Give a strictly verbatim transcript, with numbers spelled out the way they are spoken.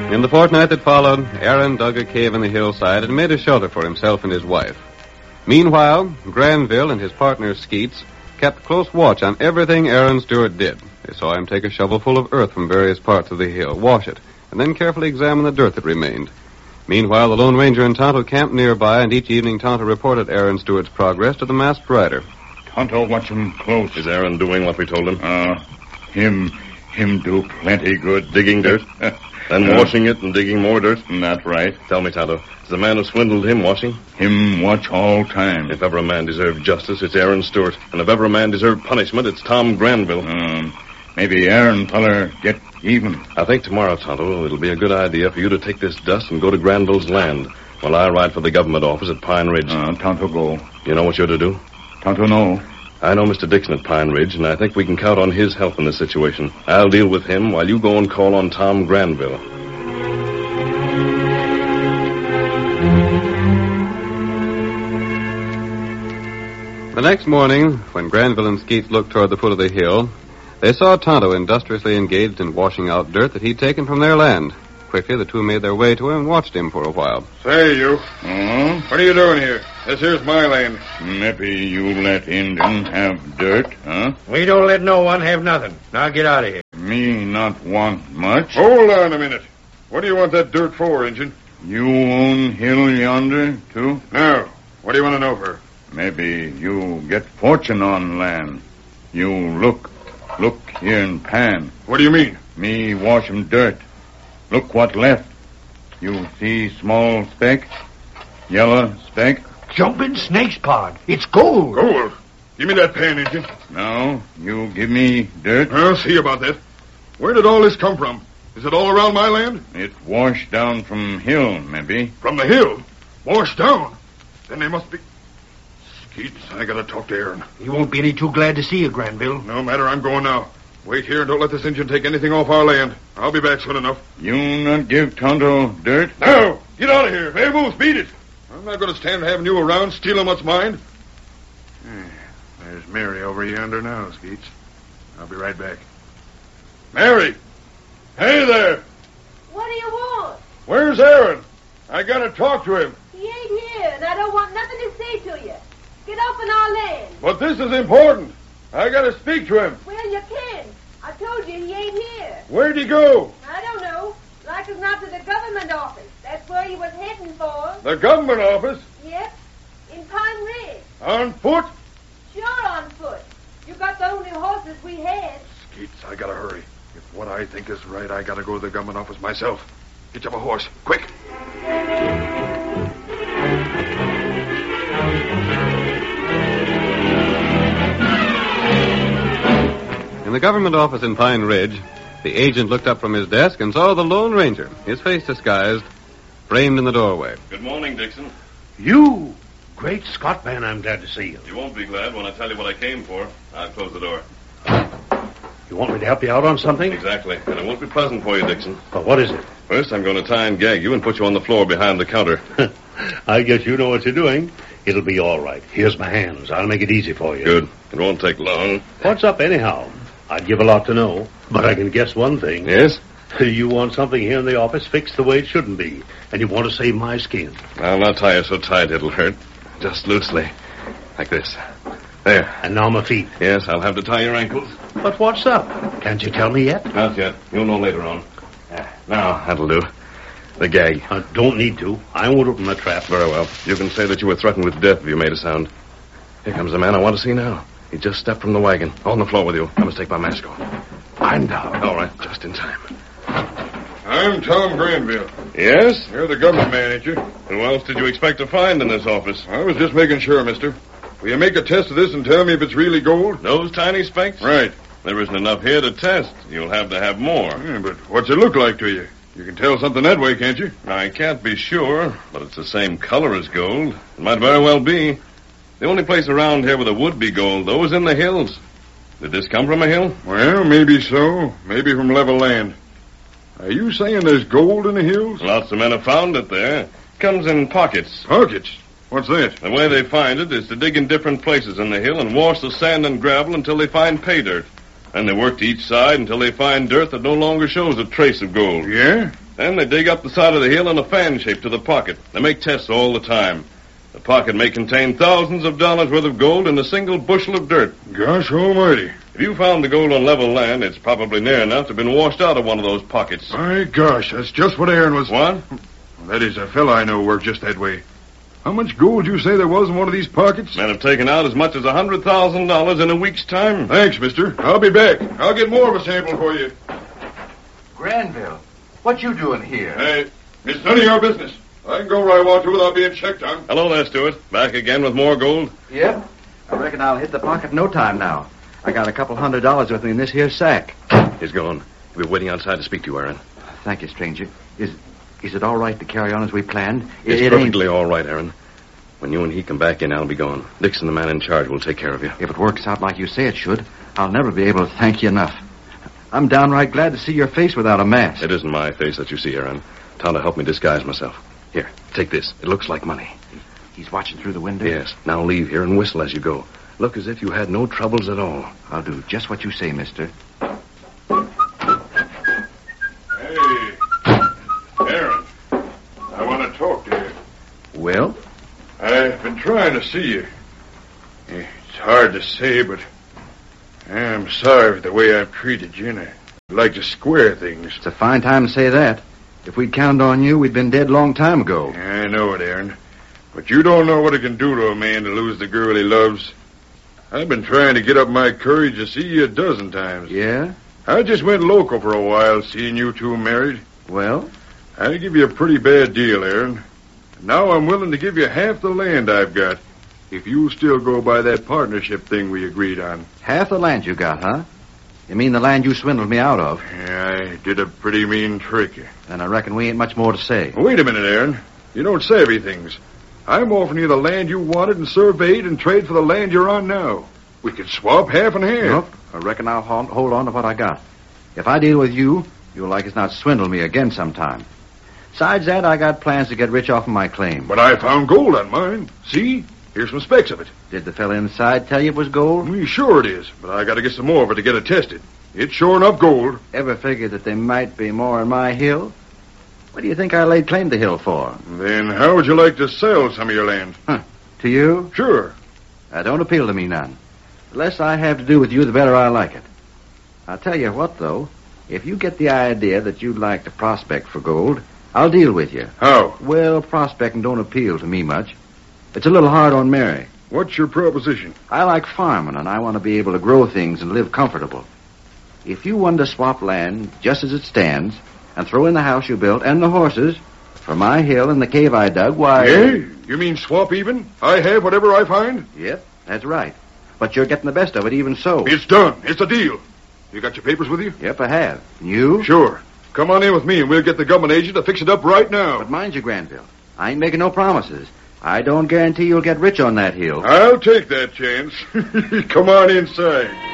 In the fortnight that followed, Aaron dug a cave in the hillside and made a shelter for himself and his wife. Meanwhile, Granville and his partner Skeets kept close watch on everything Aaron Stewart did. They saw him take a shovelful of earth from various parts of the hill, wash it, and then carefully examine the dirt that remained. Meanwhile, the Lone Ranger and Tonto camped nearby, and each evening Tonto reported Aaron Stewart's progress to the masked rider. Tonto, watch him close. Is Aaron doing what we told him? Uh, him, him do plenty good. Digging dirt? Then uh, washing it and digging more dirt? That's right. Tell me, Tonto, is the man who swindled him watching? Him watch all time. If ever a man deserved justice, it's Aaron Stewart. And if ever a man deserved punishment, it's Tom Granville. Um, maybe Aaron feller get even. I think tomorrow, Tonto, it'll be a good idea for you to take this dust and go to Granville's land while I ride for the government office at Pine Ridge. Uh, Tonto go. You know what you're to do? Tonto know. I know Mister Dixon at Pine Ridge, and I think we can count on his help in this situation. I'll deal with him while you go and call on Tom Granville. The next morning, when Granville and Skeets looked toward the foot of the hill, they saw Tonto industriously engaged in washing out dirt that he'd taken from their land. Quickly, the two made their way to him and watched him for a while. Say, you. Uh-huh. What are you doing here? This here's my land. Maybe you let Indian have dirt, huh? We don't let no one have nothing. Now get out of here. Me not want much. Hold on a minute. What do you want that dirt for, Injun? You own hill yonder, too? No. What do you want to know for? Maybe you get fortune on land. You look, look here in pan. What do you mean? Me wash 'em dirt. Look what left. You see small speck? Yellow speck? Jumping snake's pod. It's gold. Gold? Give me that pan, Injun. No, you give me dirt. I'll see about that. Where did all this come from? Is it all around my land? It washed down from hill, maybe. From the hill? Washed down? Then they must be... Skeets, I gotta talk to Aaron. He won't be any too glad to see you, Granville. No matter, I'm going now. Wait here and don't let this Injun take anything off our land. I'll be back soon enough. You not give Tonto dirt? No! Get out of here. Hey, Moose, beat it. I'm not going to stand having you around stealing what's mine. There's Mary over yonder now, Skeets. I'll be right back. Mary! Hey there! What do you want? Where's Aaron? I got to talk to him. He ain't here, and I don't want nothing to say to you. Get off in our land. But this is important. I got to speak to him. Well, you can. I told you he ain't here. Where'd he go? I don't know. Like as not to the government office. That's where he was heading for. The government office? Yep. In Pine Ridge. On foot? Sure on foot. You got the only horses we had. Skeets, I gotta hurry. If what I think is right, I gotta go to the government office myself. Get you a horse. Quick. In the government office in Pine Ridge, the agent looked up from his desk and saw the Lone Ranger, his face disguised, framed in the doorway. Good morning, Dixon. You! Great Scott, man, I'm glad to see you. You won't be glad when I tell you what I came for. I'll close the door. You want me to help you out on something? Exactly. And it won't be pleasant for you, Dixon. But what is it? First, I'm going to tie and gag you and put you on the floor behind the counter. I guess you know what you're doing. It'll be all right. Here's my hands. I'll make it easy for you. Good. It won't take long. What's up, anyhow? I'd give a lot to know, but I can guess one thing. Yes? You want something here in the office fixed the way it shouldn't be, and you want to save my skin. I'll not tie you so tight it'll hurt. Just loosely. Like this. There. And now my feet. Yes, I'll have to tie your ankles. But what's up? Can't you tell me yet? Not yet. You'll know later on. Now, that'll do. The gag. I don't need to. I won't open the trap. Very well. You can say that you were threatened with death if you made a sound. Here comes the man I want to see now. He just stepped from the wagon. On the floor with you. I must take my mask off. I'm down. All right, just in time. I'm Tom Granville. Yes? You're the government man, ain't you? Who else did you expect to find in this office? I was just making sure, mister. Will you make a test of this and tell me if it's really gold? Those tiny specks? Right. There isn't enough here to test. You'll have to have more. Yeah, but what's it look like to you? You can tell something that way, can't you? I can't be sure, but it's the same color as gold. It might very well be. The only place around here where there would be gold, though, is in the hills. Did this come from a hill? Well, maybe so. Maybe from level land. Are you saying there's gold in the hills? Lots of men have found it there. Comes in pockets. Pockets? What's that? The way they find it is to dig in different places in the hill and wash the sand and gravel until they find pay dirt. And they work to each side until they find dirt that no longer shows a trace of gold. Yeah? Then they dig up the side of the hill in a fan shape to the pocket. They make tests all the time. The pocket may contain thousands of dollars worth of gold in a single bushel of dirt. Gosh almighty. If you found the gold on level land, it's probably near enough to have been washed out of one of those pockets. My gosh, that's just what Aaron was... What? That is, a fella I know worked just that way. How much gold you say there was in one of these pockets? Men have taken out as much as one hundred thousand dollars in a week's time. Thanks, mister. I'll be back. I'll get more of a sample for you. Granville, what you doing here? Hey, it's none of your business. I can go where I want to without being checked on. Hello there, Stewart. Back again with more gold? Yep. I reckon I'll hit the pocket in no time now. I got a couple hundred dollars with me in this here sack. He's gone. He'll be waiting outside to speak to you, Aaron. Thank you, stranger. Is is it all right to carry on as we planned? It's it perfectly ain't... all right, Aaron. When you and he come back in, I'll be gone. Dixon, the man in charge, will take care of you. If it works out like you say it should, I'll never be able to thank you enough. I'm downright glad to see your face without a mask. It isn't my face that you see, Aaron. Tonto helped me disguise myself. Here, take this. It looks like money. He's watching through the window? Yes. Now leave here and whistle as you go. Look as if you had no troubles at all. I'll do just what you say, mister. Hey, Aaron. I want to talk to you. Well? I've been trying to see you. It's hard to say, but I'm sorry for the way I've treated you, and I'd like to square things. It's a fine time to say that. If we'd counted on you, we'd been dead long time ago. I know it, Aaron. But you don't know what it can do to a man to lose the girl he loves. I've been trying to get up my courage to see you a dozen times. Yeah? I just went local for a while, seeing you two married. Well? I give you a pretty bad deal, Aaron. Now I'm willing to give you half the land I've got, if you'll still go by that partnership thing we agreed on. Half the land you got, huh? You mean the land you swindled me out of? Yeah, I did a pretty mean trick. Then I reckon we ain't much more to say. Wait a minute, Aaron. You don't savvy things. I'm offering you the land you wanted and surveyed in trade for the land you're on now. We could swap half and half. Nope. I reckon I'll hold on to what I got. If I deal with you, you'll like as not swindle me again sometime. Besides that, I got plans to get rich off of my claim. But I found gold on mine. See? Here's some specks of it. Did the fella inside tell you it was gold? Well, sure it is, but I got to get some more of it to get it tested. It's sure enough gold. Ever figured that there might be more in my hill? What do you think I laid claim to the hill for? Then how would you like to sell some of your land? Huh. To you? Sure. That don't appeal to me none. The less I have to do with you, the better I like it. I'll tell you what, though. If you get the idea that you'd like to prospect for gold, I'll deal with you. How? Well, prospecting don't appeal to me much. It's a little hard on Mary. What's your proposition? I like farming, and I want to be able to grow things and live comfortable. If you wanted to swap land just as it stands and throw in the house you built and the horses for my hill and the cave I dug, why... Hey? You mean swap even? I have whatever I find? Yep, that's right. But you're getting the best of it even so. It's done. It's a deal. You got your papers with you? Yep, I have. You? Sure. Come on in with me and we'll get the government agent to fix it up right now. But mind you, Granville, I ain't making no promises. I don't guarantee you'll get rich on that hill. I'll take that chance. Come on inside.